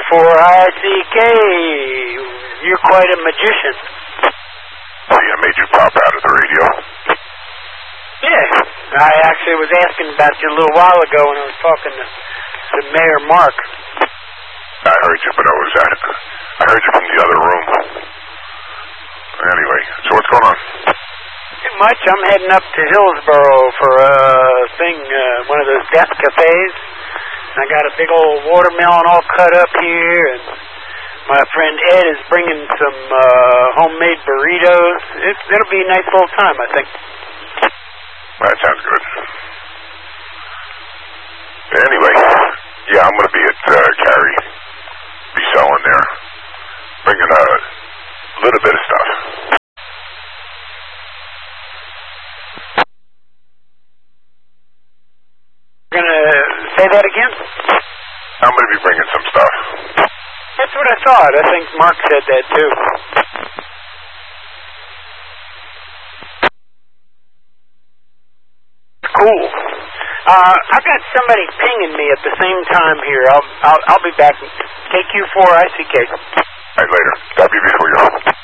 TQ4ICK, you're quite a magician. Oh, yeah, made you pop out of the radio? Yeah, I actually was asking about you a little while ago when I was talking to Mayor Mark. I heard you, but I heard you from the other room. Anyway, so what's going on? Too much. I'm heading up to Hillsboro for a thing, one of those death cafes. I got a big old watermelon all cut up here, and my friend Ed is bringing some homemade burritos. It'll be a nice little time, I think. That sounds good. Anyway, yeah, I'm going to be at Cary. Be selling there. Bringing a little bit of stuff. You're going to say that again? I'm going to be bringing some stuff. That's what I thought. I think Mark said that too. Cool. I've got somebody pinging me at the same time here. I'll be back. KQ4ICK. All right, later. W before you're home.